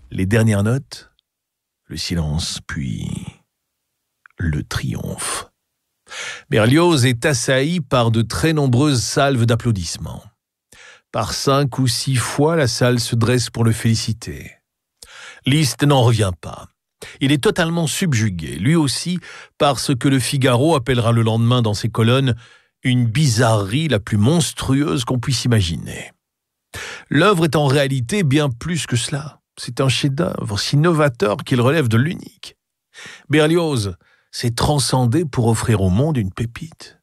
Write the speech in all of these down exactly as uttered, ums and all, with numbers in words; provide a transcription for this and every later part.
Les dernières notes, le silence, puis le triomphe. Berlioz est assailli par de très nombreuses salves d'applaudissements. Par cinq ou six fois, la salle se dresse pour le féliciter. Liszt n'en revient pas. Il est totalement subjugué, lui aussi, par ce que le Figaro appellera le lendemain dans ses colonnes une bizarrerie la plus monstrueuse qu'on puisse imaginer. L'œuvre est en réalité bien plus que cela. C'est un chef-d'œuvre si novateur qu'il relève de l'unique. Berlioz s'est transcendé pour offrir au monde une pépite.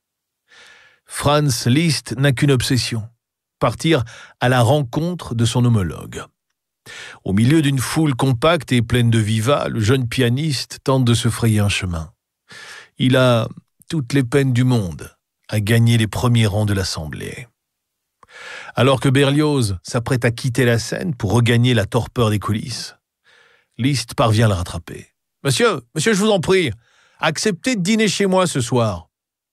Franz Liszt n'a qu'une obsession, partir à la rencontre de son homologue. Au milieu d'une foule compacte et pleine de vivats, le jeune pianiste tente de se frayer un chemin. Il a toutes les peines du monde à gagner les premiers rangs de l'assemblée. Alors que Berlioz s'apprête à quitter la scène pour regagner la torpeur des coulisses, Liszt parvient à le rattraper. « Monsieur, monsieur, je vous en prie, acceptez de dîner chez moi ce soir. »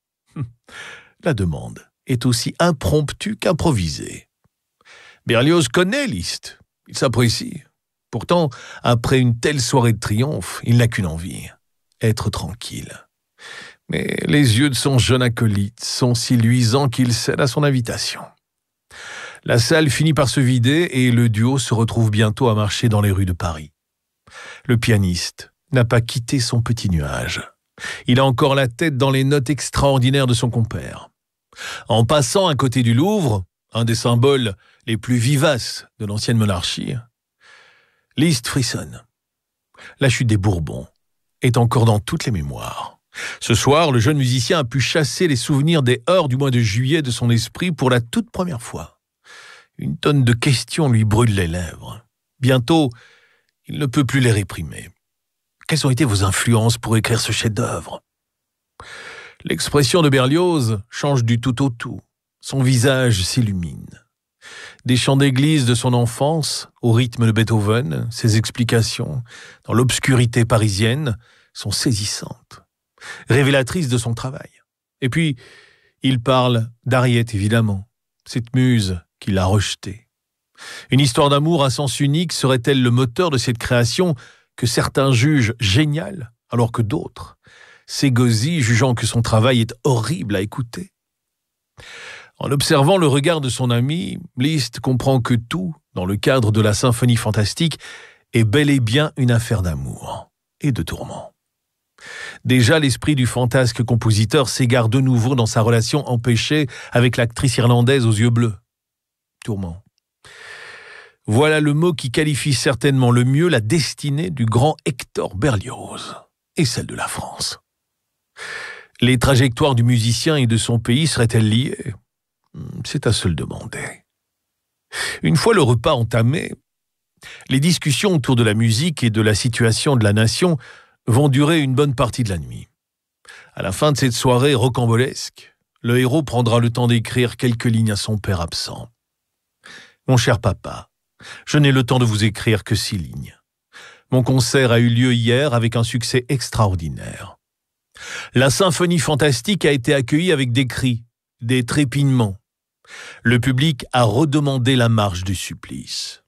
La demande est aussi impromptue qu'improvisée. Berlioz connaît Liszt, il s'apprécie. Pourtant, après une telle soirée de triomphe, il n'a qu'une envie, être tranquille. Mais les yeux de son jeune acolyte sont si luisants qu'il cède à son invitation. La salle finit par se vider et le duo se retrouve bientôt à marcher dans les rues de Paris. Le pianiste n'a pas quitté son petit nuage. Il a encore la tête dans les notes extraordinaires de son compère. En passant à côté du Louvre, un des symboles les plus vivaces de l'ancienne monarchie, Liszt frissonne. La chute des Bourbons est encore dans toutes les mémoires. Ce soir, le jeune musicien a pu chasser les souvenirs des heures du mois de juillet de son esprit pour la toute première fois. Une tonne de questions lui brûle les lèvres. Bientôt, il ne peut plus les réprimer. Quelles ont été vos influences pour écrire ce chef-d'œuvre ? L'expression de Berlioz change du tout au tout. Son visage s'illumine. Des chants d'église de son enfance, au rythme de Beethoven, ses explications, dans l'obscurité parisienne, sont saisissantes, révélatrices de son travail. Et puis, il parle d'Harriet, évidemment, cette muse qu'il a rejetée. Une histoire d'amour à sens unique serait-elle le moteur de cette création que certains jugent géniale, alors que d'autres s'égosillent, jugeant que son travail est horrible à écouter? En observant le regard de son ami, Liszt comprend que tout, dans le cadre de la symphonie fantastique, est bel et bien une affaire d'amour et de tourment. Déjà, l'esprit du fantasque compositeur s'égare de nouveau dans sa relation empêchée avec l'actrice irlandaise aux yeux bleus. Tourment. Voilà le mot qui qualifie certainement le mieux la destinée du grand Hector Berlioz et celle de la France. Les trajectoires du musicien et de son pays seraient-elles liées ? C'est à se le demander. Une fois le repas entamé, les discussions autour de la musique et de la situation de la nation vont durer une bonne partie de la nuit. À la fin de cette soirée rocambolesque, le héros prendra le temps d'écrire quelques lignes à son père absent. « Mon cher papa, je n'ai le temps de vous écrire que six lignes. Mon concert a eu lieu hier avec un succès extraordinaire. La symphonie fantastique a été accueillie avec des cris, des trépignements. Le public a redemandé la marche du supplice.